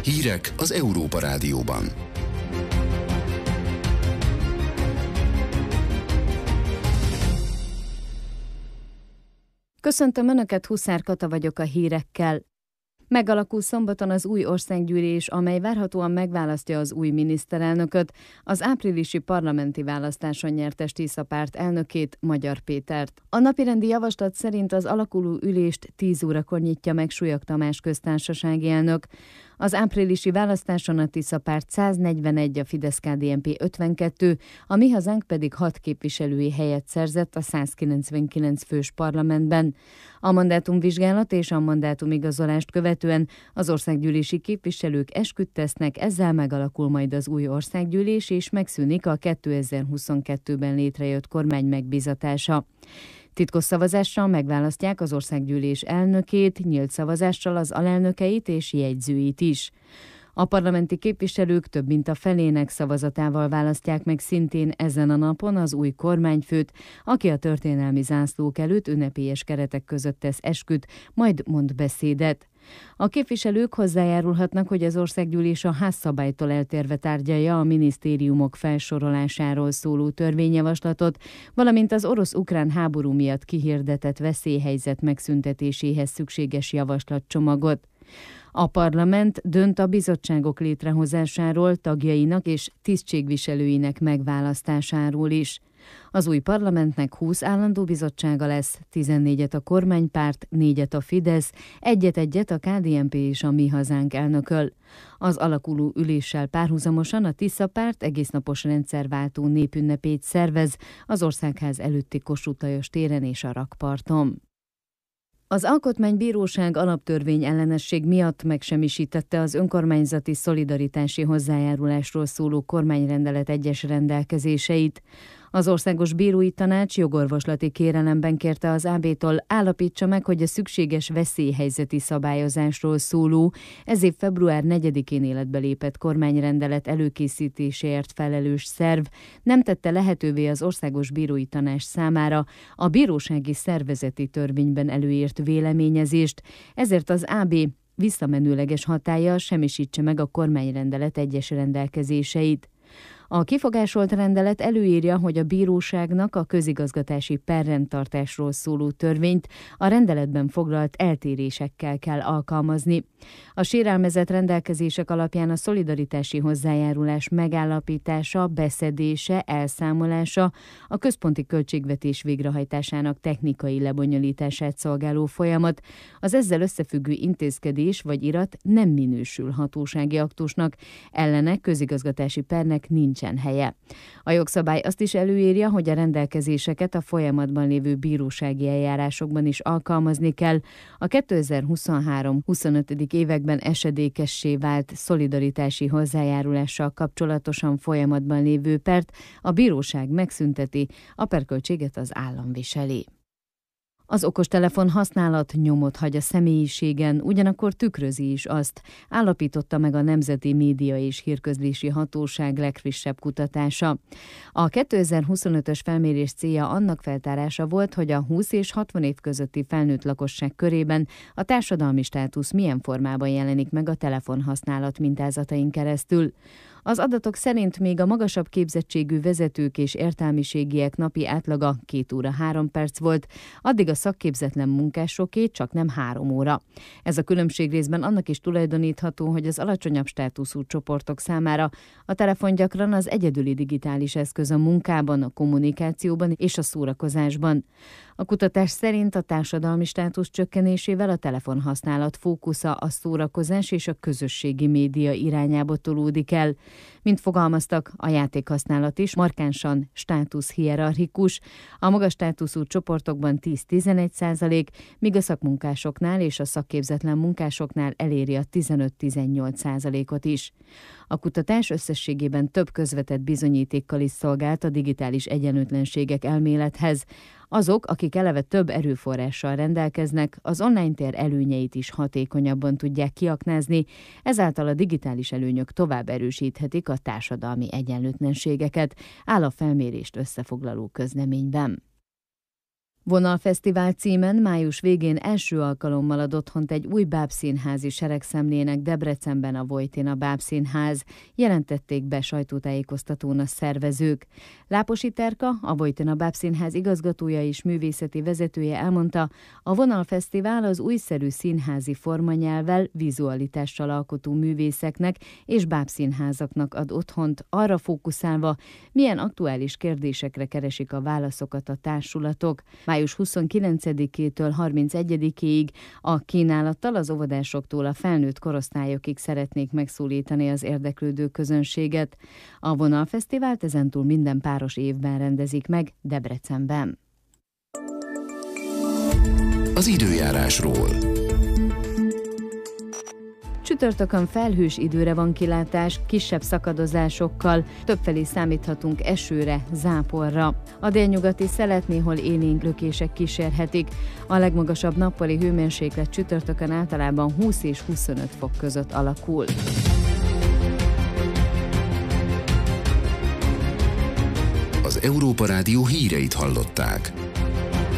Hírek az Európa Rádióban. Köszöntöm Önöket, Huszár Kata vagyok a hírekkel. Megalakul szombaton az új országgyűlés, amely várhatóan megválasztja az új miniszterelnököt, az áprilisi parlamenti választáson nyertes Tisza párt elnökét, Magyar Pétert. A napirendi javaslat szerint az alakuló ülést 10 órakor nyitja meg Súlyog Tamás köztársasági elnök. Az áprilisi választáson a Tisza párt 141, a Fidesz-KDNP 52, a Mi Hazánk pedig 6 képviselői helyet szerzett a 199 fős parlamentben. A mandátumvizsgálat és a mandátumigazolást követően az országgyűlési képviselők esküt tesznek, ezzel megalakul majd az új országgyűlés, és megszűnik a 2022-ben létrejött kormány megbízatása. Titkos szavazással megválasztják az országgyűlés elnökét, nyílt szavazással az alelnökeit és jegyzőit is. A parlamenti képviselők több mint a felének szavazatával választják meg szintén ezen a napon az új kormányfőt, aki a történelmi zászlók előtt ünnepélyes keretek között tesz esküt, majd mond beszédet. A képviselők hozzájárulhatnak, hogy az országgyűlés a házszabálytól eltérve tárgyalja a minisztériumok felsorolásáról szóló törvényjavaslatot, valamint az orosz-ukrán háború miatt kihirdetett veszélyhelyzet megszüntetéséhez szükséges javaslatcsomagot. A parlament dönt a bizottságok létrehozásáról, tagjainak és tisztségviselőinek megválasztásáról is. Az új parlamentnek 20 állandó bizottsága lesz, 14-et a kormánypárt, 4-et a Fidesz, 1-1 a KDNP és a Mi Hazánk elnököl. Az alakuló üléssel párhuzamosan a Tisza párt egésznapos rendszerváltó népünnepét szervez az Országház előtti Kossuth Lajos téren és a rakparton. Az Alkotmánybíróság alaptörvény ellenesség miatt megsemmisítette az önkormányzati szolidaritási hozzájárulásról szóló kormányrendelet egyes rendelkezéseit. Az Országos Bírói Tanács jogorvoslati kérelemben kérte az AB-tól, állapítsa meg, hogy a szükséges veszélyhelyzeti szabályozásról szóló, ez év február 4-én életbe lépett kormányrendelet előkészítéséért felelős szerv nem tette lehetővé az Országos Bírói Tanács számára a bírósági szervezeti törvényben előírt véleményezést, ezért az AB visszamenőleges hatállyal semmisítse meg a kormányrendelet egyes rendelkezéseit. A kifogásolt rendelet előírja, hogy a bíróságnak a közigazgatási perrendtartásról szóló törvényt a rendeletben foglalt eltérésekkel kell alkalmazni. A sérelmezett rendelkezések alapján a szolidaritási hozzájárulás megállapítása, beszedése, elszámolása, a központi költségvetés végrehajtásának technikai lebonyolítását szolgáló folyamat, az ezzel összefüggő intézkedés vagy irat nem minősül hatósági aktusnak, ellene közigazgatási pernek nincsen helye. A jogszabály azt is előírja, hogy a rendelkezéseket a folyamatban lévő bírósági eljárásokban is alkalmazni kell. A 2023-25. években esedékessé vált szolidaritási hozzájárulással kapcsolatosan folyamatban lévő pert a bíróság megszünteti, a perköltséget az állam viseli. Az okostelefon használat nyomot hagy a személyiségen, ugyanakkor tükrözi is azt, állapította meg a Nemzeti Média és Hírközlési Hatóság legfrissebb kutatása. A 2025-ös felmérés célja annak feltárása volt, hogy a 20 és 60 év közötti felnőtt lakosság körében a társadalmi státusz milyen formában jelenik meg a telefonhasználat mintázatain keresztül. Az adatok szerint még a magasabb képzettségű vezetők és értelmiségiek napi átlaga 2 óra 3 perc volt, addig a szakképzetlen munkásoké csak nem 3 óra. Ez a különbség részben annak is tulajdonítható, hogy az alacsonyabb státuszú csoportok számára a telefon gyakran az egyedüli digitális eszköz a munkában, a kommunikációban és a szórakozásban. A kutatás szerint a társadalmi státusz csökkenésével a telefonhasználat fókusza a szórakozás és a közösségi média irányába tolódik el. Mint fogalmaztak, a játékhasználat is markánsan státuszhierarchikus, a magas státuszú csoportokban 10-11%, míg a szakmunkásoknál és a szakképzetlen munkásoknál eléri a 15-18%-ot is. A kutatás összességében több közvetett bizonyítékkal is szolgált a digitális egyenlőtlenségek elmélethez. Azok, akik eleve több erőforrással rendelkeznek, az online tér előnyeit is hatékonyabban tudják kiaknázni, ezáltal a digitális előnyök tovább erősíthetik a társadalmi egyenlőtlenségeket, áll a felmérést összefoglaló közleményben. Vonalfesztivál címen május végén első alkalommal ad otthont egy új bábszínházi seregszemlének Debrecenben a Vojtina Bábszínház, jelentették be sajtótájékoztatón a szervezők. Láposi Terka, a Vojtina Bábszínház igazgatója és művészeti vezetője elmondta, a Vonalfesztivál az újszerű színházi formanyelvvel, vizualitással alkotó művészeknek és bábszínházaknak ad otthont, arra fókuszálva, milyen aktuális kérdésekre keresik a válaszokat a társulatok. Május 29-től 31-ig a kínálattal az óvodásoktól a felnőtt korosztályokig szeretnék megszólítani az érdeklődő közönséget. A Vonalfesztivált ezentúl minden páros évben rendezik meg Debrecenben. Az időjárásról. Csütörtökön felhős időre van kilátás, kisebb szakadozásokkal, többfelé számíthatunk esőre, záporra. A délnyugati szelet néhol élénk lökések kísérhetik. A legmagasabb nappali hőmérséklet csütörtökön általában 20 és 25 fok között alakul. Az Európa Rádió híreit hallották.